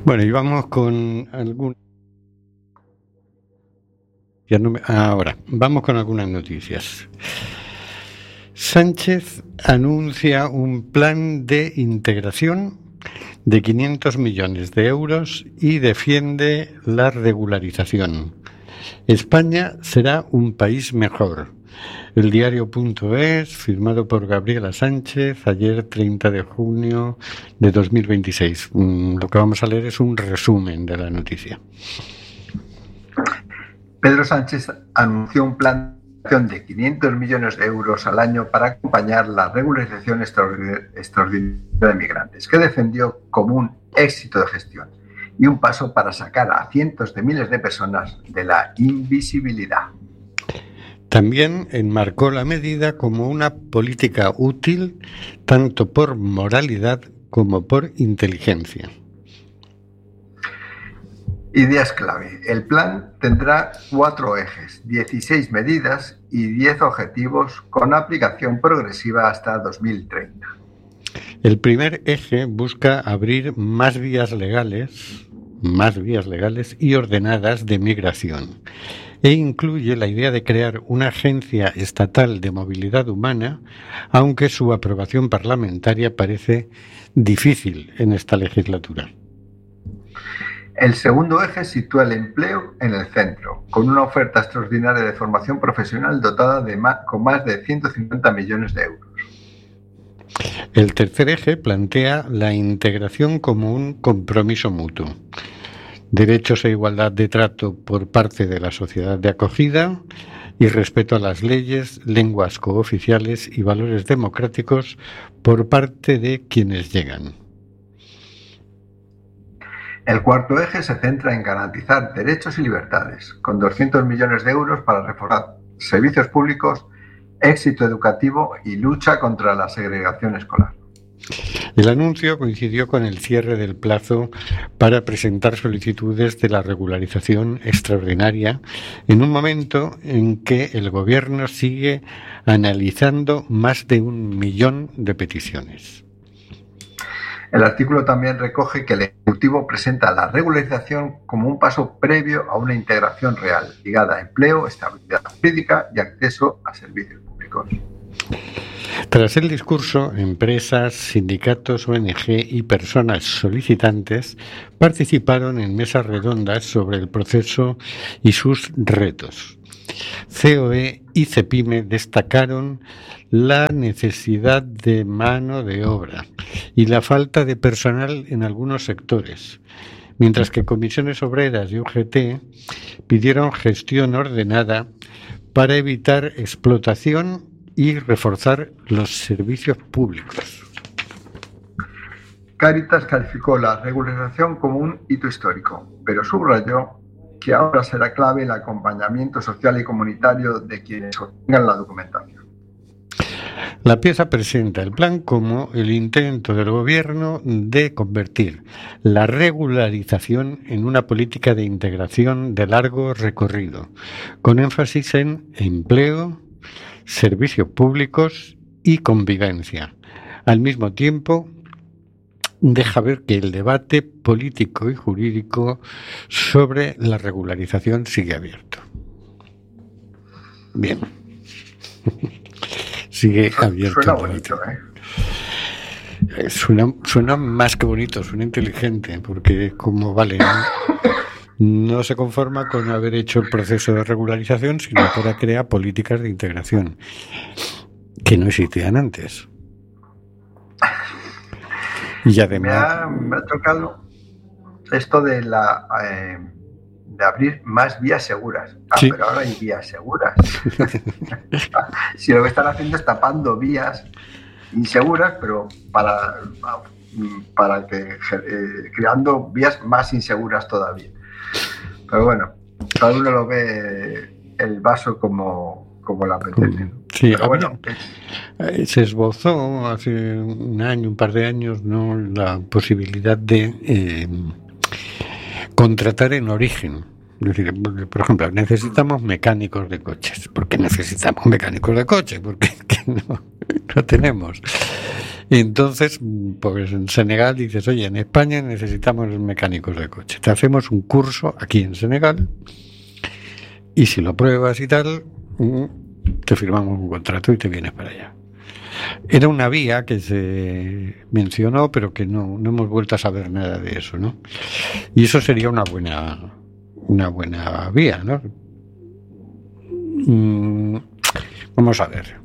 Bueno, y vamos con ahora, vamos con algunas noticias. Sánchez anuncia un plan de integración de 500 millones de euros y defiende la regularización. España será un país mejor. El diario.es, firmado por Gabriela Sánchez, ayer 30 de junio de 2026. Lo que vamos a leer es un resumen de la noticia. Pedro Sánchez anunció un plan de 500 millones de euros al año para acompañar la regularización extraordinaria de migrantes, que defendió como un éxito de gestión y un paso para sacar a cientos de miles de personas de la invisibilidad. También enmarcó la medida como una política útil tanto por moralidad como por inteligencia. Ideas clave. El plan tendrá 4 ejes, 16 medidas y 10 objetivos con aplicación progresiva hasta 2030. El primer eje busca abrir más vías legales y ordenadas de migración, e incluye la idea de crear una agencia estatal de movilidad humana, aunque su aprobación parlamentaria parece difícil en esta legislatura. El segundo eje sitúa el empleo en el centro, con una oferta extraordinaria de formación profesional dotada con más de 150 millones de euros. El tercer eje plantea la integración como un compromiso mutuo. Derechos e igualdad de trato por parte de la sociedad de acogida y respeto a las leyes, lenguas cooficiales y valores democráticos por parte de quienes llegan. El cuarto eje se centra en garantizar derechos y libertades, con 200 millones de euros para reforzar servicios públicos, éxito educativo y lucha contra la segregación escolar. El anuncio coincidió con el cierre del plazo para presentar solicitudes de la regularización extraordinaria en un momento en que el Gobierno sigue analizando más de 1 millón de peticiones. El artículo también recoge que el Ejecutivo presenta la regularización como un paso previo a una integración real, ligada a empleo, estabilidad jurídica y acceso a servicios públicos. Tras el discurso, empresas, sindicatos, ONG y personas solicitantes participaron en mesas redondas sobre el proceso y sus retos. COE y CEPIME destacaron la necesidad de mano de obra y la falta de personal en algunos sectores, mientras que Comisiones Obreras y UGT pidieron gestión ordenada para evitar explotación y reforzar los servicios públicos. Cáritas calificó la regularización como un hito histórico, pero subrayó que ahora será clave el acompañamiento social y comunitario de quienes obtengan la documentación. La pieza presenta el plan como el intento del Gobierno de convertir la regularización en una política de integración de largo recorrido, con énfasis en empleo, servicios públicos y convivencia. Al mismo tiempo, deja ver que el debate político y jurídico sobre la regularización sigue abierto. Bien. Sigue abierto. Suena bonito, Suena más que bonito, suena inteligente, porque como vale, no se conforma con haber hecho el proceso de regularización, sino que ahora crea políticas de integración que no existían antes. Y además me ha tocado esto de de abrir más vías seguras. Sí. Pero ahora hay vías seguras. Si lo que están haciendo es tapando vías inseguras, pero para que creando vías más inseguras todavía. Pero bueno, cada uno lo ve el vaso como la apetece. Sí, pero bueno, se esbozó hace un par de años, ¿no?, la posibilidad de contratar en origen. Es decir, por ejemplo, necesitamos mecánicos de coches. ¿Por qué necesitamos mecánicos de coches? Porque no tenemos. Entonces, pues en Senegal dices, oye, en España necesitamos mecánicos de coche. Te hacemos un curso aquí en Senegal y si lo pruebas y tal, te firmamos un contrato y te vienes para allá. Era una vía que se mencionó, pero que no hemos vuelto a saber nada de eso, ¿no? Y eso sería una buena vía, ¿no? Vamos a ver.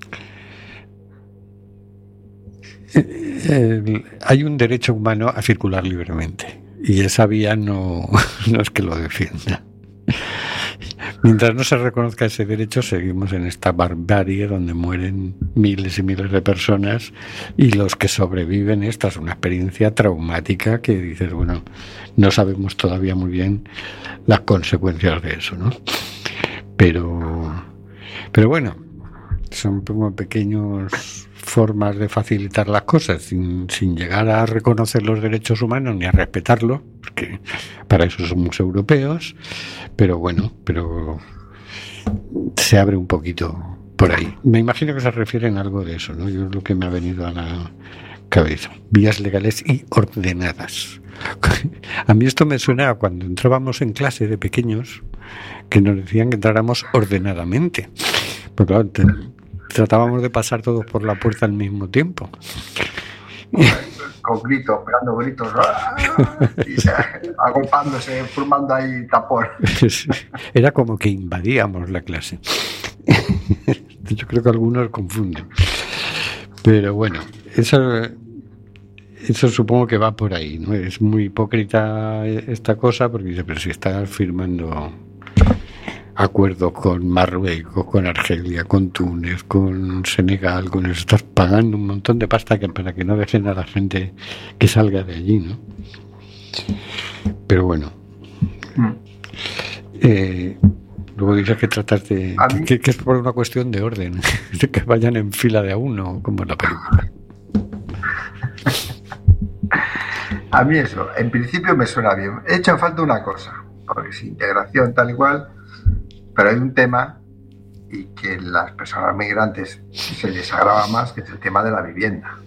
Hay un derecho humano a circular libremente y esa vía no es que lo defienda. Mientras no se reconozca ese derecho, seguimos en esta barbarie donde mueren miles y miles de personas y los que sobreviven, esta es una experiencia traumática que dices, bueno, no sabemos todavía muy bien las consecuencias de eso, ¿no? Pero bueno, son como pequeñas formas de facilitar las cosas sin llegar a reconocer los derechos humanos ni a respetarlos, porque para eso somos europeos, pero bueno, se abre un poquito por ahí. Me imagino que se refieren a algo de eso, ¿no? Yo es lo que me ha venido a la cabeza. Vías legales y ordenadas. A mí esto me suena a cuando entrábamos en clase de pequeños, que nos decían que entráramos ordenadamente. Porque claro, tratábamos de pasar todos por la puerta al mismo tiempo. Con gritos, pegando gritos, y agolpándose, formando ahí tapón. Era como que invadíamos la clase. Yo creo que algunos confunden. Pero bueno, eso supongo que va por ahí, ¿no? Es muy hipócrita esta cosa porque dice, pero si estás firmando acuerdos con Marruecos, con Argelia, con Túnez, con Senegal, con eso, estás pagando un montón de pasta para que no dejen a la gente que salga de allí, ¿no? Pero bueno. Luego dices que tratas de... que es por una cuestión de orden, de que vayan en fila de a uno, como en la película. A mí eso, en principio me suena bien. He hecho falta una cosa, porque es integración tal y cual, pero hay un tema y que las personas migrantes se les agrava más, que es el tema de la vivienda.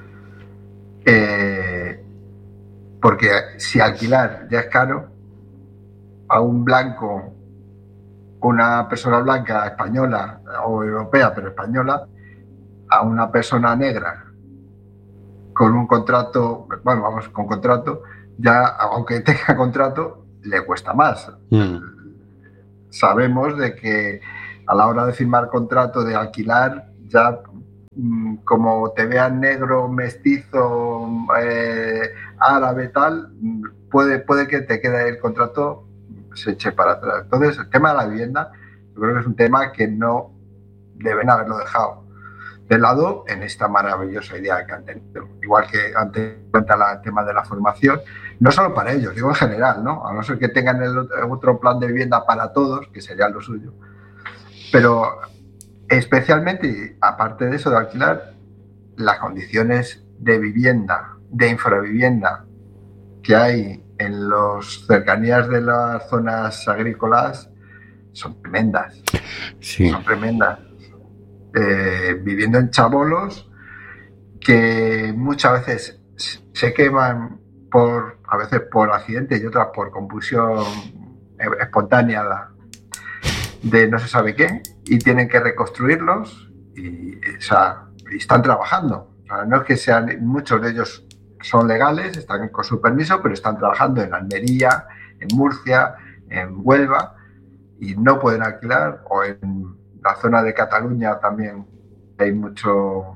Porque si alquilar ya es caro, a un blanco, una persona blanca española o europea, pero española, a una persona negra con un contrato, bueno, vamos, con contrato, ya aunque tenga contrato, le cuesta más. Sabemos de que a la hora de firmar contrato de alquilar, ya como te vean negro, mestizo, árabe, tal, puede que te quede el contrato, se eche para atrás. Entonces, el tema de la vivienda, yo creo que es un tema que no deben haberlo dejado de lado en esta maravillosa idea que han tenido. Igual que antes cuenta el tema de la formación, no solo para ellos, digo en general, ¿no? A no ser que tengan el otro plan de vivienda para todos, que sería lo suyo. Pero especialmente, y aparte de eso de alquilar, las condiciones de vivienda, de infravivienda que hay en las cercanías de las zonas agrícolas son tremendas. Sí. Son tremendas. Viviendo en chabolos que muchas veces se queman a veces por accidente y otras por combustión espontánea de no se sabe qué, y tienen que reconstruirlos y están trabajando. O sea, no es que sean, muchos de ellos son legales, están con su permiso, pero están trabajando en Almería, en Murcia, en Huelva, y no pueden alquilar, o en la zona de Cataluña también hay mucho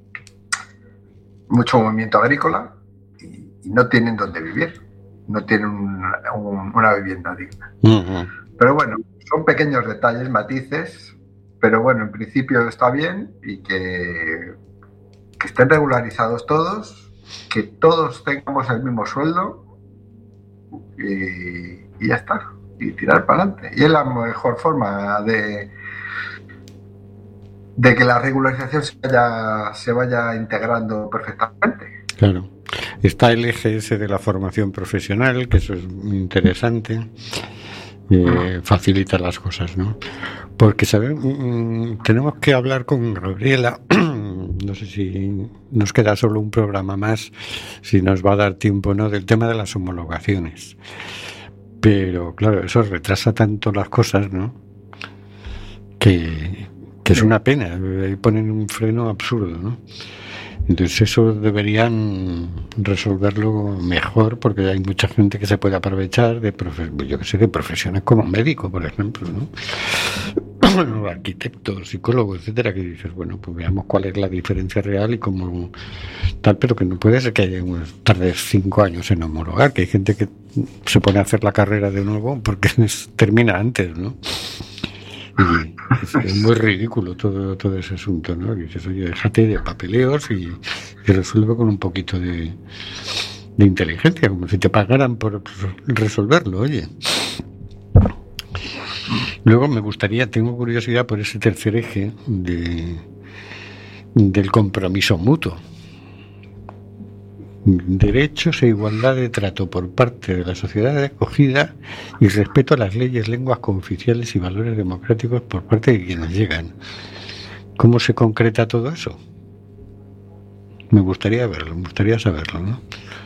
movimiento agrícola y no tienen dónde vivir, no tienen una vivienda digna. Uh-huh. Pero bueno, son pequeños detalles, matices, pero bueno, en principio está bien y que estén regularizados todos, que todos tengamos el mismo sueldo y ya está, y tirar para adelante. Y es la mejor forma de que la regularización se vaya integrando perfectamente. Claro. Está el eje ese de la formación profesional, que eso es muy interesante. Facilita las cosas, ¿no? Porque tenemos que hablar con Gabriela no sé si nos queda solo un programa más, si nos va a dar tiempo, ¿no?, del tema de las homologaciones. Pero claro, eso retrasa tanto las cosas, ¿no?, que es una pena. Ahí ponen un freno absurdo, ¿no? Entonces eso deberían resolverlo mejor, porque hay mucha gente que se puede aprovechar de profesiones como médico, por ejemplo, ¿no? Arquitectos, psicólogos, etcétera, que dices, bueno, pues veamos cuál es la diferencia real y cómo tal, pero que no puede ser que tarde 5 años en homologar, que hay gente que se pone a hacer la carrera de nuevo porque termina antes, ¿no? Y es muy ridículo todo ese asunto, ¿no? Y dices, oye, déjate de papeleos y resuelve con un poquito de inteligencia, como si te pagaran por resolverlo, oye. Luego me gustaría, tengo curiosidad por ese tercer eje del compromiso mutuo. Derechos e igualdad de trato por parte de la sociedad de acogida y respeto a las leyes, lenguas cooficiales y valores democráticos por parte de quienes llegan. ¿Cómo se concreta todo eso? Me gustaría verlo, me gustaría saberlo, ¿no?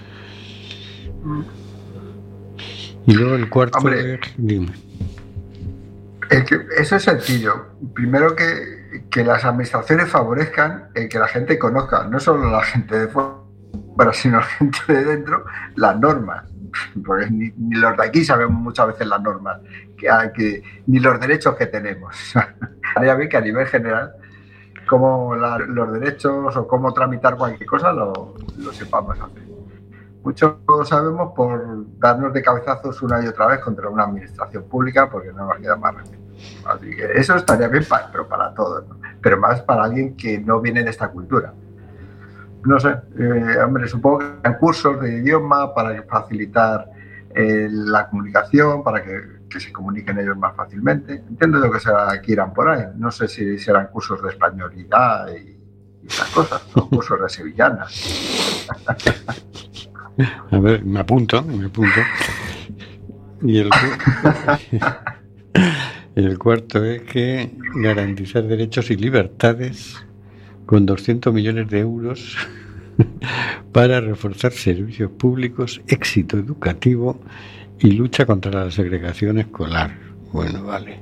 Y luego el cuarto... Hombre, dime. Eso es sencillo. Primero que las administraciones favorezcan que la gente conozca, no solo la gente de fuera, sino la gente de dentro, las normas. Porque ni los de aquí sabemos muchas veces las normas, ni los derechos que tenemos. Haría bien que a nivel general, como los derechos o cómo tramitar cualquier cosa, lo sepamos hacer. Mucho sabemos por darnos de cabezazos una y otra vez contra una administración pública porque no nos queda más remedio. Así que eso estaría bien, pero para todos, ¿no? Pero más para alguien que no viene de esta cultura. No sé, hombre, supongo que hay cursos de idioma para facilitar la comunicación, para que se comuniquen ellos más fácilmente. Entiendo lo que quieran por ahí. No sé si serán cursos de españolidad y esas cosas, o cursos de sevillanas. A ver, me apunto. Y el cuarto es que garantizar derechos y libertades con 200 millones de euros para reforzar servicios públicos, éxito educativo y lucha contra la segregación escolar. Bueno, vale.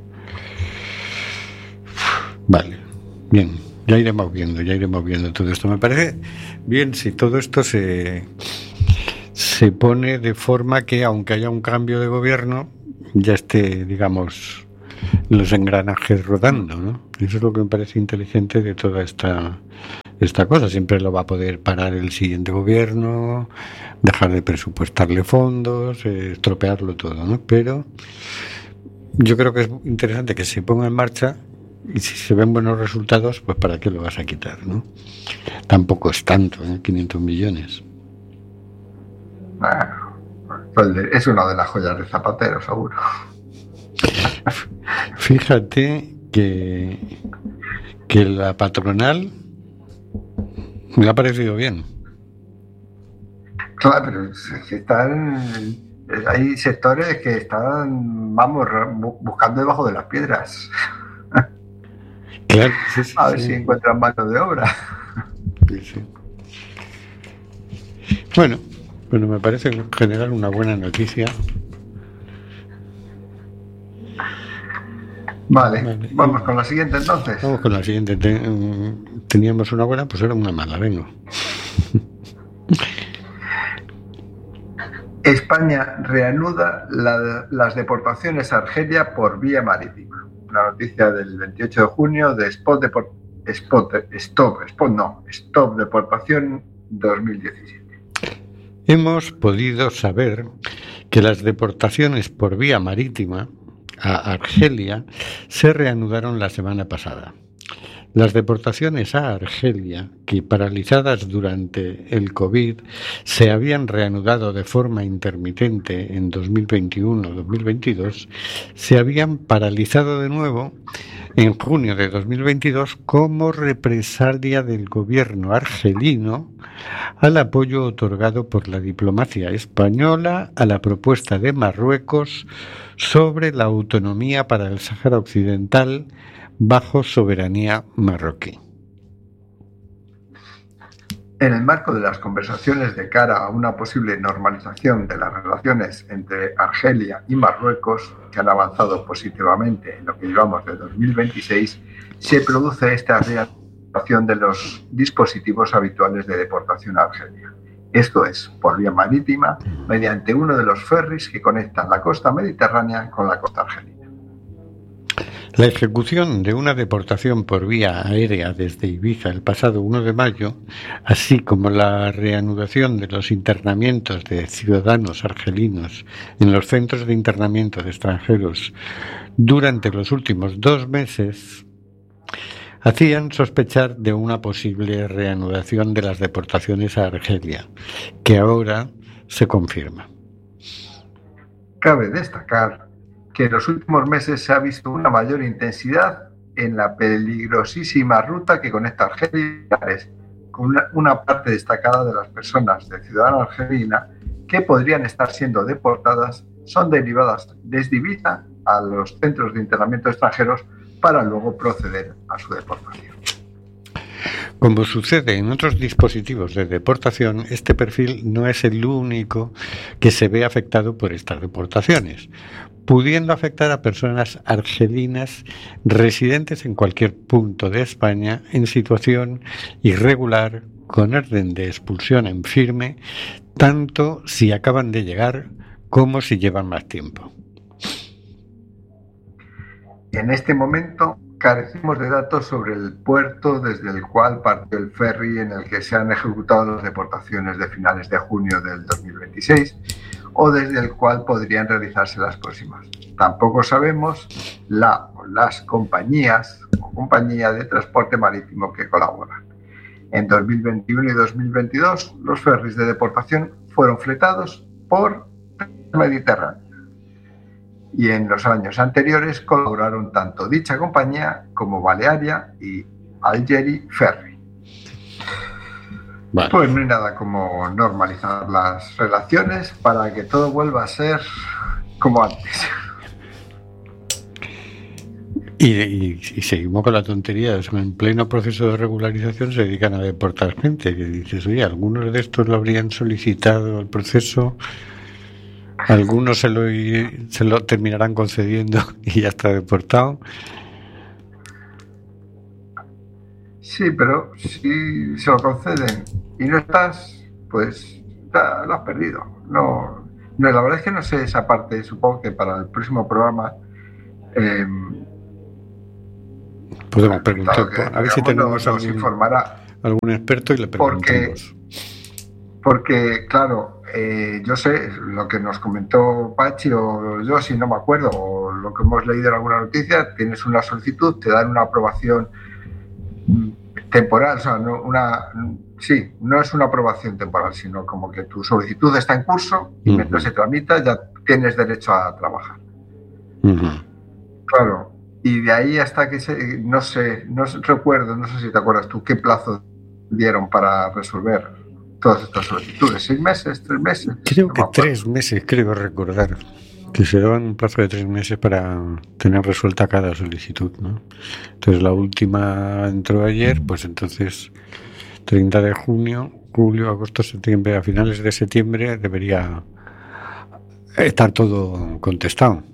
Bien, ya iremos viendo todo esto. Me parece bien si todo esto se pone de forma que, aunque haya un cambio de gobierno, ya esté, digamos, los engranajes rodando, ¿no? Eso es lo que me parece inteligente de toda esta cosa. Siempre lo va a poder parar el siguiente gobierno, dejar de presupuestarle fondos, estropearlo todo, ¿no? Pero yo creo que es interesante que se ponga en marcha, y si se ven buenos resultados, pues ¿para qué lo vas a quitar, no? Tampoco es tanto, 500 millones. Bueno, es una de las joyas de Zapatero, seguro. Fíjate que la patronal me ha parecido bien. Claro, pero hay sectores que están, buscando debajo de las piedras. Claro, sí, a ver si encuentran mano de obra. Sí. Bueno, me parece en general una buena noticia. Vale. Vamos con la siguiente entonces. Vamos con la siguiente. Teníamos una buena, pues ahora una mala, vengo. España reanuda las deportaciones a Argelia por vía marítima. Una noticia del 28 de junio de Stop Deportación 2017. Hemos podido saber que las deportaciones por vía marítima a Argelia se reanudaron la semana pasada. Las deportaciones a Argelia, que paralizadas durante el COVID se habían reanudado de forma intermitente en 2021-2022, se habían paralizado de nuevo en junio de 2022 como represalia del gobierno argelino al apoyo otorgado por la diplomacia española a la propuesta de Marruecos sobre la autonomía para el Sáhara Occidental bajo soberanía marroquí. En el marco de las conversaciones de cara a una posible normalización de las relaciones entre Argelia y Marruecos, que han avanzado positivamente en lo que llevamos de 2026, se produce esta reactivación de los dispositivos habituales de deportación a Argelia. Esto es, por vía marítima, mediante uno de los ferries que conectan la costa mediterránea con la costa argelina. La ejecución de una deportación por vía aérea desde Ibiza el pasado 1 de mayo, así como la reanudación de los internamientos de ciudadanos argelinos en los centros de internamiento de extranjeros durante los últimos 2 meses, hacían sospechar de una posible reanudación de las deportaciones a Argelia, que ahora se confirma. Cabe destacar que en los últimos meses se ha visto una mayor intensidad en la peligrosísima ruta que conecta Argelia y Baleares, con una parte destacada de las personas de ciudadana argelina que podrían estar siendo deportadas son derivadas desde Ibiza a los centros de internamiento extranjeros para luego proceder a su deportación. Como sucede en otros dispositivos de deportación, este perfil no es el único que se ve afectado por estas deportaciones, pudiendo afectar a personas argelinas residentes en cualquier punto de España en situación irregular con orden de expulsión en firme, tanto si acaban de llegar como si llevan más tiempo. En este momento carecemos de datos sobre el puerto desde el cual partió el ferry en el que se han ejecutado las deportaciones de finales de junio del 2026 o desde el cual podrían realizarse las próximas. Tampoco sabemos las compañías o compañía de transporte marítimo que colaboran. En 2021 y 2022 los ferries de deportación fueron fletados por el Mediterráneo. Y en los años anteriores colaboraron tanto dicha compañía como Balearia y Algeri Ferry. Vale. Pues no hay nada como normalizar las relaciones para que todo vuelva a ser como antes. Y seguimos con la tontería, en pleno proceso de regularización se dedican a deportar gente, que dices, oye, algunos de estos lo habrían solicitado al proceso, algunos se lo terminarán concediendo y ya está deportado. Sí, pero si se lo conceden y no estás, pues lo has perdido. No, la verdad es que no sé esa parte, supongo que para el próximo programa podemos preguntar, a ver si tenemos nos informará algún experto y le preguntamos. Porque claro, yo sé lo que nos comentó Pachi o yo, si no me acuerdo, o lo que hemos leído en alguna noticia, tienes una solicitud, te dan una aprobación temporal, o sea, no es una aprobación temporal, sino como que tu solicitud está en curso y mientras se tramita ya tienes derecho a trabajar. Claro, y de ahí hasta que no recuerdo, no sé si te acuerdas tú, qué plazo dieron para resolver todas estas solicitudes, 6 meses, 3 meses. Creo que 3 meses, creo recordar, que se daban un plazo de 3 meses para tener resuelta cada solicitud, ¿no? Entonces la última entró ayer, pues entonces 30 de junio, julio, agosto, septiembre, a finales de septiembre debería estar todo contestado.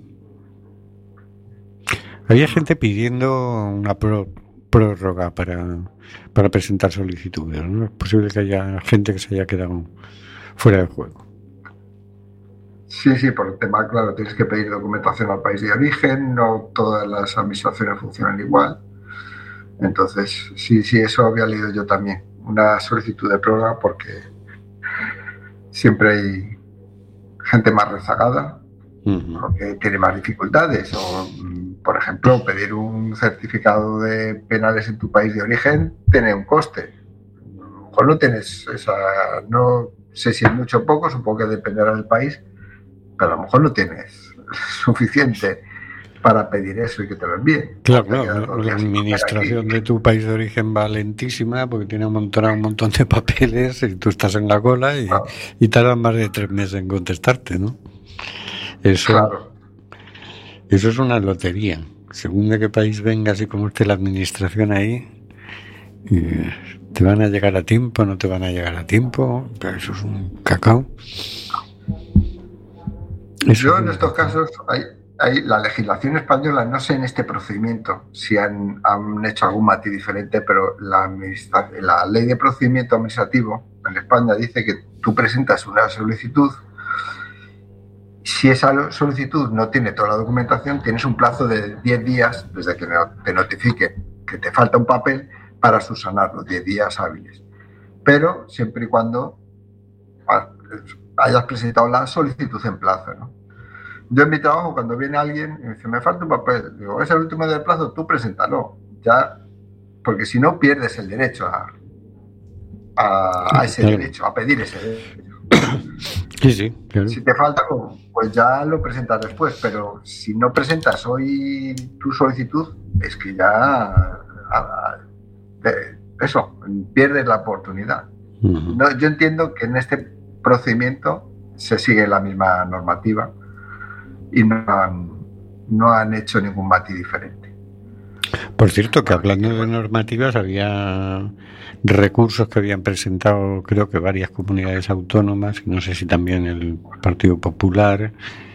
Había gente pidiendo una prórroga para presentar solicitudes, ¿no? Es posible que haya gente que se haya quedado fuera de juego. Sí, por el tema, claro, tienes que pedir documentación al país de origen, no todas las administraciones funcionan igual. Entonces, sí, eso había leído yo también, una solicitud de prórroga, porque siempre hay gente más rezagada, porque tiene más dificultades, o por ejemplo, pedir un certificado de penales en tu país de origen tiene un coste. A lo mejor no tienes no sé si es mucho o poco, supongo que dependerá del país, pero a lo mejor no tienes suficiente para pedir eso y que te lo envíen. Claro, la administración de tu país de origen va lentísima porque tiene amontonado un montón de papeles y tú estás en la cola y tardan más de 3 meses en contestarte, ¿no? Eso es una lotería. Según de qué país vengas y cómo esté la administración ahí, ¿Te van a llegar a tiempo? ¿No te van a llegar a tiempo? Pero eso es un cacao. Yo en estos casos, la legislación española, no sé en este procedimiento si han hecho algún matiz diferente, pero la ley de procedimiento administrativo en España dice que tú presentas una solicitud. Si esa solicitud no tiene toda la documentación, tienes un plazo de 10 días desde que te notifique que te falta un papel para subsanarlo, 10 días hábiles. Pero siempre y cuando hayas presentado la solicitud en plazo, ¿no? Yo en mi trabajo, cuando viene alguien y me dice, me falta un papel, digo, es el último del plazo, tú preséntalo, ya, porque si no pierdes el derecho a ese derecho, a pedir ese derecho. Sí, claro. Si te falta, pues ya lo presentas después, pero si no presentas hoy tu solicitud, es que ya pierdes la oportunidad. Uh-huh. No, yo entiendo que en este procedimiento se sigue la misma normativa y no han hecho ningún matiz diferente. Por cierto, que hablando de normativas, había recursos que habían presentado, creo que varias comunidades autónomas, y no sé si también el Partido Popular,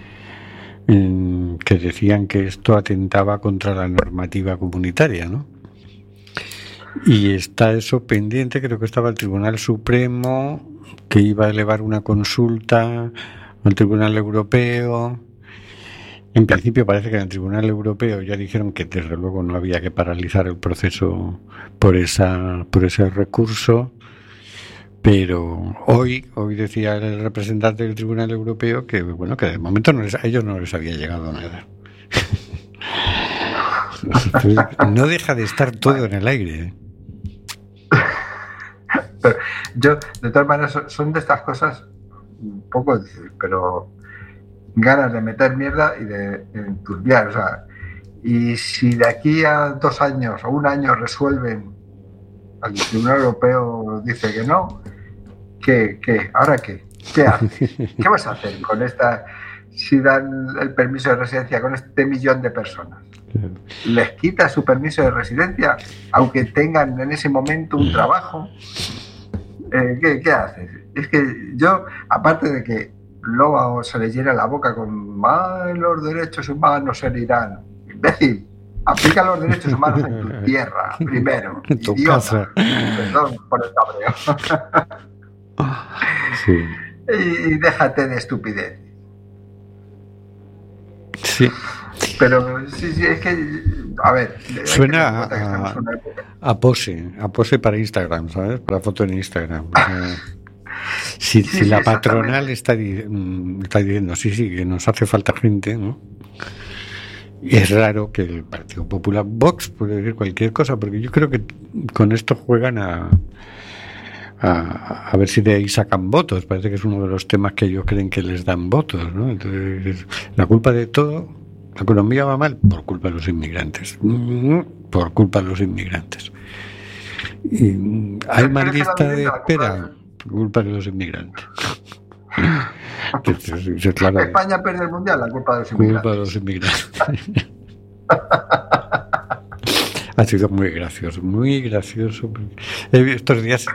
que decían que esto atentaba contra la normativa comunitaria, ¿no? Y está eso pendiente, creo que estaba el Tribunal Supremo, que iba a elevar una consulta al Tribunal Europeo. En principio parece que en el Tribunal Europeo ya dijeron que desde luego no había que paralizar el proceso por ese recurso, pero hoy decía el representante del Tribunal Europeo que bueno, que de momento a ellos no les había llegado nada. No deja de estar todo en el aire. Pero yo, de todas maneras, son de estas cosas un poco difíciles, pero ganas de meter mierda y de enturbiar, o sea, y si de aquí a 2 años o 1 año resuelven, el Tribunal Europeo dice que no, ¿qué? ¿Ahora qué? ¿Qué haces? ¿Qué vas a hacer con esta, si dan el permiso de residencia con este millón de personas? ¿Les quitas su permiso de residencia, aunque tengan en ese momento un trabajo? ¿Qué haces? Es que yo, aparte de que luego se les llena la boca con los derechos humanos en Irán. Imbécil, aplica los derechos humanos en tu tierra, primero. En tu idiota. casa. Perdón por el cabreo. Sí. Y déjate de estupidez. Sí. Pero sí, es que, a ver... Suena a pose para Instagram, ¿sabes? Para foto en Instagram. Si la patronal está diciendo sí, que nos hace falta gente, ¿no? Y es raro que el Partido Popular, Vox puede decir cualquier cosa, porque yo creo que con esto juegan a ver si de ahí sacan votos. Parece que es uno de los temas que ellos creen que les dan votos, ¿no? Entonces, la culpa de todo, la economía va mal por culpa de los inmigrantes. Por culpa de los inmigrantes. Y hay más lista de espera. Culpa de los inmigrantes. Claro, España pierde el mundial, la culpa de los inmigrantes. Culpa de los inmigrantes. Ha sido muy gracioso, muy gracioso. Estos días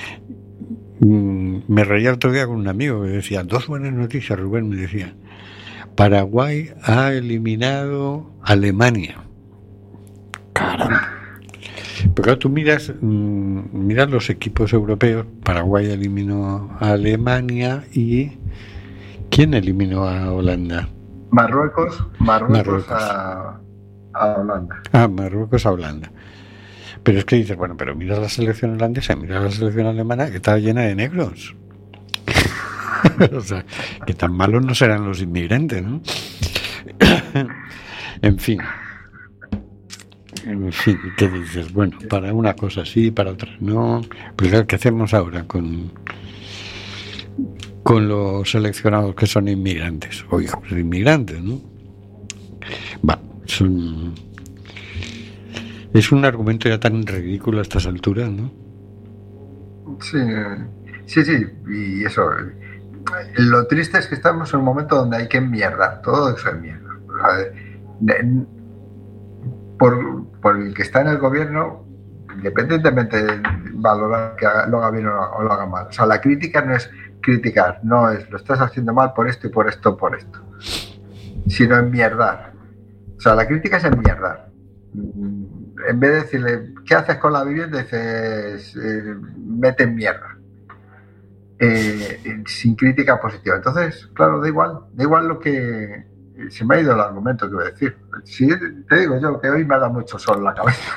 me reía otro día con un amigo que decía 2 buenas noticias. Rubén me decía: Paraguay ha eliminado a Alemania. Caramba. Pero claro, tú miras los equipos europeos. Paraguay eliminó a Alemania y ¿quién eliminó a Holanda? Marruecos. A Holanda. Marruecos a Holanda. Pero es que dices, bueno, pero mira la selección holandesa, mira la selección alemana, que está llena de negros. O sea, que tan malos no serán los inmigrantes, ¿no? En fin, ¿qué dices? Bueno, para una cosa sí, para otra no. Pues ¿qué hacemos ahora con los seleccionados que son inmigrantes? O hijos de inmigrantes, ¿no? Es un argumento ya tan ridículo a estas alturas, ¿no? Sí, y eso. Lo triste es que estamos en un momento donde hay que enmierdar, todo eso es mierda. O sea, por el que está en el gobierno, independientemente de valorar que lo haga bien o lo haga mal. O sea, la crítica no es criticar, no es lo estás haciendo mal por esto y por esto, sino enmierdar. O sea, la crítica es enmierdar. En vez de decirle, ¿qué haces con la vivienda? Dices, mete en mierda. Sin crítica positiva. Entonces, claro, da igual lo que... Se me ha ido el argumento que voy a decir. Si te digo yo que hoy me ha dado mucho sol en la cabeza.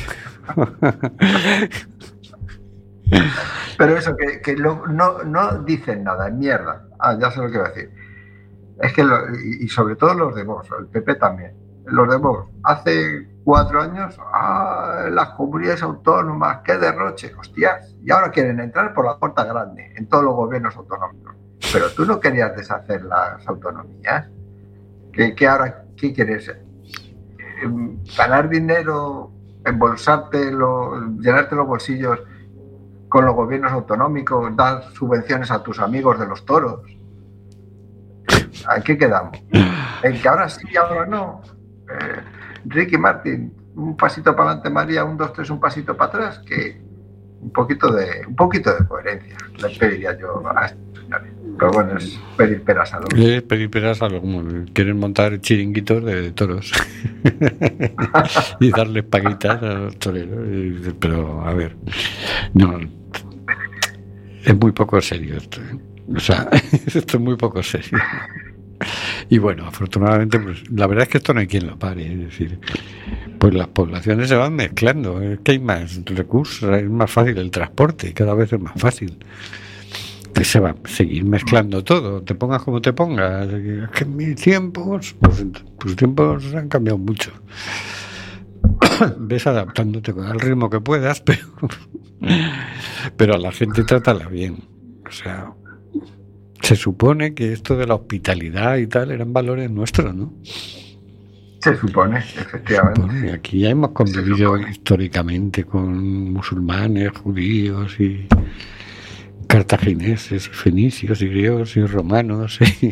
Pero eso, que no dicen nada, es mierda. Ya sé lo que voy a decir. Es que, y sobre todo los de Vox, el PP también. Los de Vox, hace 4 años, las comunidades autónomas, qué derroche, hostias. Y ahora quieren entrar por la puerta grande en todos los gobiernos autonómicos. Pero tú no querías deshacer las autonomías. ¿Qué ahora qué quieres? ¿Ganar dinero, embolsarte, llenarte los bolsillos con los gobiernos autonómicos, dar subvenciones a tus amigos de los toros? ¿En qué quedamos? ¿En que ahora sí y ahora no? Ricky Martin, un pasito para adelante, María, 1, 2, 3, un pasito para atrás, que un poquito de coherencia le pediría yo a estos señores. Pero bueno, es pedir peras a lo pedir peras a lo común. Quieren montar chiringuitos de toros y darles paguitas a los toreros. Pero a ver, no, es muy poco serio esto, ¿eh? O sea, esto es muy poco serio. Y bueno, afortunadamente, pues la verdad es que esto no hay quien lo pare. Es decir, pues las poblaciones se van mezclando. Es que hay más recursos, es más fácil el transporte, cada vez es más fácil. Se va a seguir mezclando todo, te pongas como te pongas. Es que en mis tiempos, pues tus tiempos han cambiado mucho. Ves adaptándote al ritmo que puedas, pero a la gente trátala bien. O sea, se supone que esto de la hospitalidad y tal eran valores nuestros, ¿no? Se supone, efectivamente. Aquí ya hemos convivido históricamente con musulmanes, judíos y cartagineses y fenicios y griegos y romanos y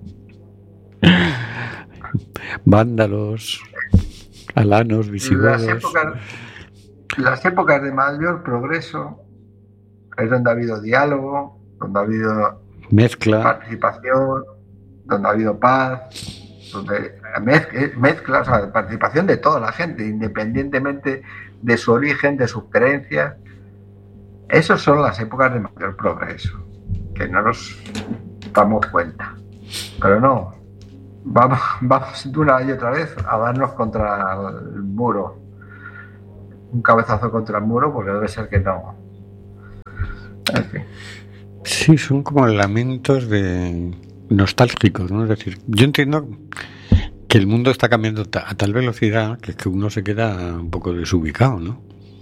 vándalos, alanos, visigodos. Las épocas de mayor progreso es donde ha habido diálogo, donde ha habido mezcla, participación, donde ha habido paz, donde mezcla, o sea, participación de toda la gente, independientemente de su origen, de sus creencias. Esas son las épocas de mayor progreso, que no nos damos cuenta. Pero no, vamos de una y otra vez a darnos contra el muro. Un cabezazo contra el muro, porque debe ser que no. En fin. Sí, son como lamentos nostálgicos, ¿no? Es decir, yo entiendo que el mundo está cambiando a tal velocidad que es que uno se queda un poco desubicado, ¿no?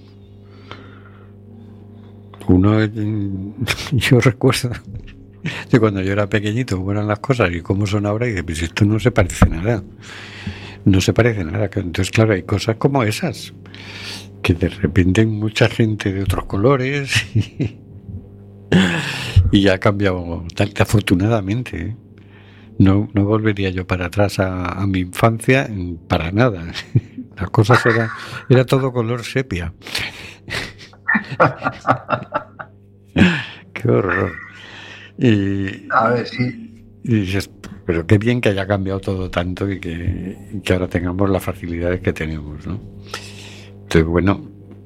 Yo recuerdo de cuando yo era pequeñito cómo eran las cosas y cómo son ahora, y de pues esto no se parece nada. Entonces, claro, hay cosas como esas que de repente hay mucha gente de otros colores y ya ha cambiado afortunadamente, ¿eh? No volvería yo para atrás a mi infancia para nada. Las cosas era todo color sepia. Qué horror. A ver, sí. Y dices, pero qué bien que haya cambiado todo tanto y que ahora tengamos las facilidades que tenemos, ¿no? Entonces, bueno,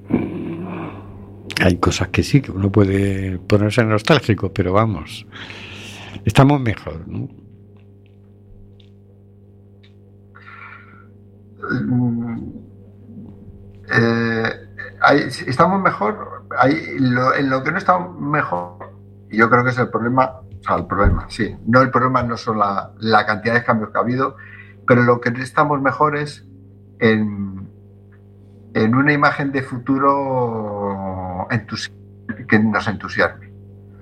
hay cosas que sí, que uno puede ponerse nostálgico, pero vamos, estamos mejor, ¿no? Estamos mejor. En lo que no estamos mejor, yo creo que es el problema. O sea, el problema, sí. No, el problema no son la cantidad de cambios que ha habido, pero lo que estamos mejor es en una imagen de futuro que nos entusiasme.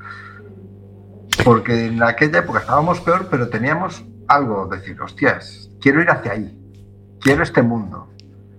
Porque en aquella época estábamos peor, pero teníamos algo, decir, hostias, quiero ir hacia ahí, quiero este mundo.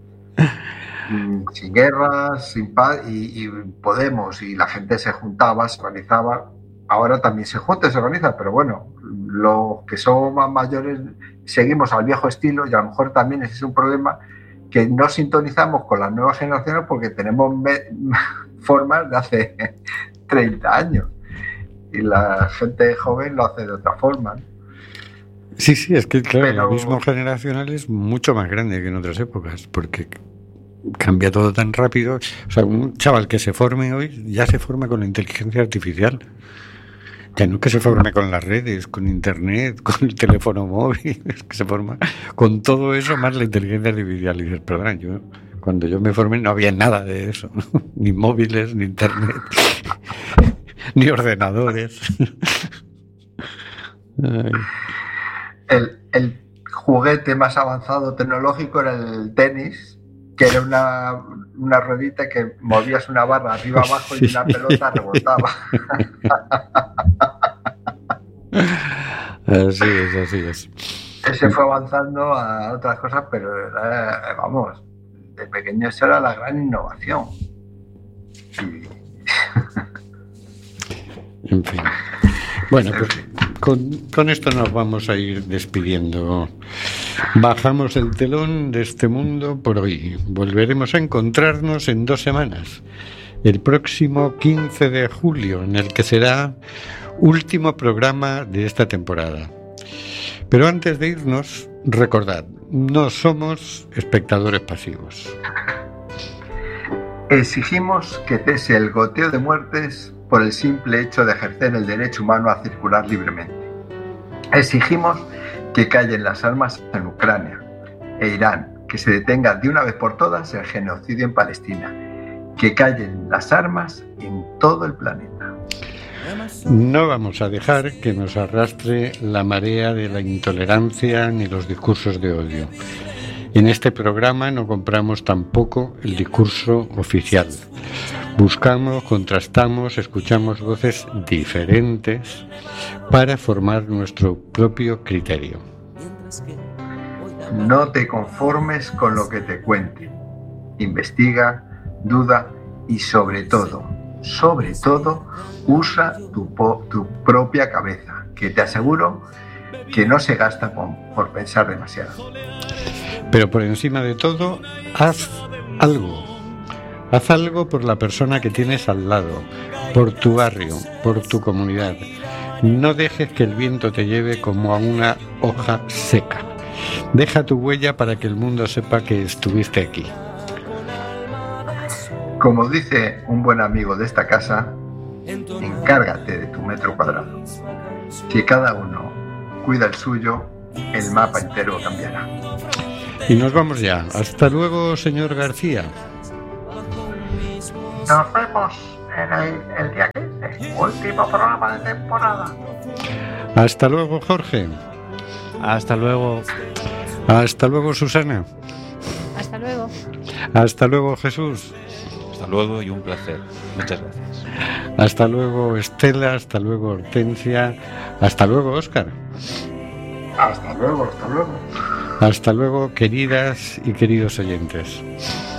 Sin guerras, sin paz, y Podemos y la gente se juntaba, se organizaba. Ahora también se junta y se organiza, pero bueno, los que somos más mayores seguimos al viejo estilo y a lo mejor también ese es un problema, que no sintonizamos con las nuevas generaciones porque tenemos formas de hace 30 años y la gente joven lo hace de otra forma, ¿no? Sí, es que claro, el abismo generacional es mucho más grande que en otras épocas, porque cambia todo tan rápido. O sea, un chaval que se forme hoy ya se forma con la inteligencia artificial. Ya no que se forme con las redes, con internet, con el teléfono móvil, es que se forma con todo eso más la inteligencia artificial. Y dices, perdona, cuando yo me formé no había nada de eso, ¿no? Ni móviles, ni internet, ni ordenadores. El juguete más avanzado tecnológico era el tenis, que era una ruedita que movías una barra arriba abajo y una pelota rebotaba. Así es. Ese fue avanzando a otras cosas, pero vamos, de pequeño eso era la gran innovación. En fin. Bueno, pues con esto nos vamos a ir despidiendo. Bajamos el telón de este mundo por hoy. Volveremos a encontrarnos en 2 semanas, el próximo 15 de julio, en el que será último programa de esta temporada. Pero antes de irnos, recordad, no somos espectadores pasivos. Exigimos que cese el goteo de muertes por el simple hecho de ejercer el derecho humano a circular libremente. Exigimos que callen las armas en Ucrania e Irán, que se detenga de una vez por todas el genocidio en Palestina, que callen las armas en todo el planeta. No vamos a dejar que nos arrastre la marea de la intolerancia ni los discursos de odio. En este programa no compramos tampoco el discurso oficial. Buscamos, contrastamos, escuchamos voces diferentes para formar nuestro propio criterio. No te conformes con lo que te cuenten. Investiga, duda y sobre todo, usa tu propia cabeza, que te aseguro que no se gasta por pensar demasiado. Pero por encima de todo, haz algo. Haz algo por la persona que tienes al lado, por tu barrio, por tu comunidad. No dejes que el viento te lleve como a una hoja seca. Deja tu huella para que el mundo sepa que estuviste aquí. Como dice un buen amigo de esta casa, encárgate de tu metro cuadrado. Si cada uno cuida el suyo, el mapa entero cambiará. Y nos vamos ya. Hasta luego, señor García. Nos vemos en el día 15, último programa de temporada. Hasta luego, Jorge. Hasta luego. Hasta luego, Susana. Hasta luego. Hasta luego, Jesús. Hasta luego y un placer. Muchas gracias. Hasta luego, Estela. Hasta luego, Hortensia. Hasta luego, Óscar. Hasta luego. Hasta luego, queridas y queridos oyentes.